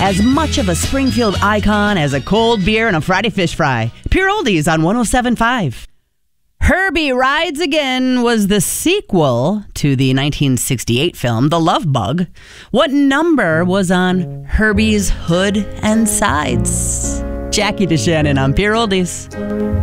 as much of a Springfield icon as a cold beer and a Friday fish fry. Pure Oldies on 107.5. Herbie Rides Again was the sequel to the 1968 film The Love Bug. What number was on Herbie's hood and sides? Jackie DeShannon on Pure Oldies.